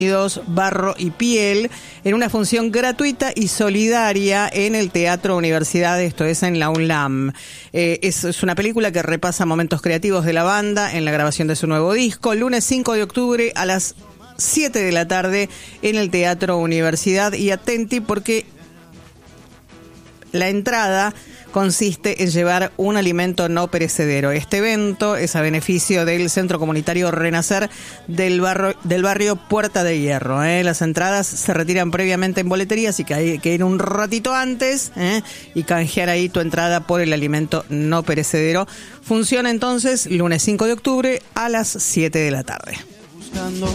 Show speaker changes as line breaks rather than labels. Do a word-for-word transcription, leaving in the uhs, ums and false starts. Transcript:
Barro y Piel, en una función gratuita y solidaria en el Teatro Universidad, esto es en la UNLAM. Eh, es, es una película que repasa momentos creativos de la banda en la grabación de su nuevo disco, lunes cinco de octubre a las siete de la tarde en el Teatro Universidad. Y atenti porque la entrada consiste en llevar un alimento no perecedero. Este evento es a beneficio del Centro Comunitario Renacer del barrio, del barrio Puerta de Hierro. ¿eh? Las entradas se retiran previamente en boletería, así que hay que ir un ratito antes ¿eh? y canjear ahí tu entrada por el alimento no perecedero. Funciona entonces lunes cinco de octubre a las siete de la tarde.